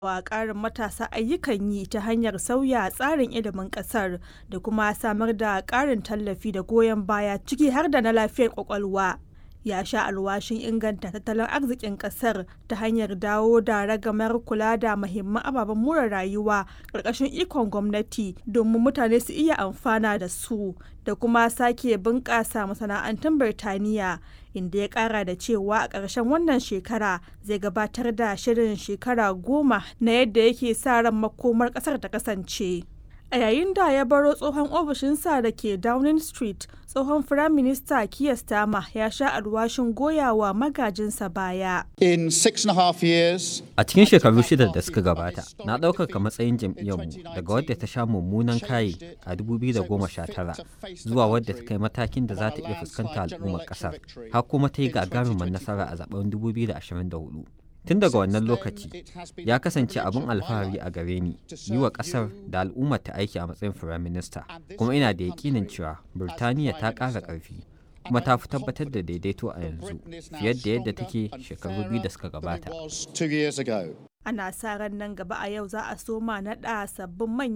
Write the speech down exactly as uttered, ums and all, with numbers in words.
wa ƙarin matasa ayyukan yi ta hanyar sauya tsarin ilimin ƙasar da kuma samar da ƙarin tallafi da goyon baya ciki har da na lafiyar ƙwaƙwalwa. Ya sha alwashin inganta tattalin arzikin ƙasar ta hanyar dawo da ragamar kula da muhimman ababen more rayuwa ƙarƙashin ikon gwamnati domin mutane su iya amfana da su da kuma sake bunƙasa masana'antun Birtaniya, inda ya ƙara da cewa a ƙarshen wannan shekara zai gabatar da shirin shekara goma na yadda yake sa ran makomar ƙasar ta kasance. A yayin da ya baro tsohon ofishinsa da ke Downing Street, tsohon Firaminista Keir Starmer ya sha alwashin goyawa magajinsa baya. In six and a half years, A cikin shekaru shida da suka gabata, na ɗaukaka matsayin jam'iyyarmu daga wadda ta sha mummunan kayi a dubu biyu da goma sha tara zuwa wadda ta kai matakin da za ta iya fuskanta al'ummar ƙasar, har kuma ta yi gagarumar nasara a zaben dubu biyu da ashirin da hudu. Tun daga wannan lokaci, ya kasance abin alfahari a gare ni yi wa ƙasar da al'ummar ta aiki a matsayin Firaminista, kuma ina da yaƙinin cewa Birtaniya ta ƙara ƙarfi, kuma ta fi tabbatar da daidaito a yanzu fiye da yadda take shekaru biyu da suka gabata. Ana sa ran nan gaba a yau za a soma naɗa sabbin manyan